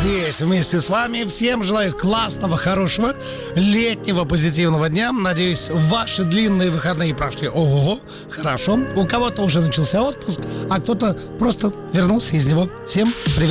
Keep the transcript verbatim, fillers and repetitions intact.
здесь вместе с вами. Всем желаю классного, хорошего, летнего, позитивного дня. Надеюсь, ваши длинные выходные прошли ого-го, хорошо. У кого-то уже начался отпуск, а кто-то просто вернулся из него. Всем привет.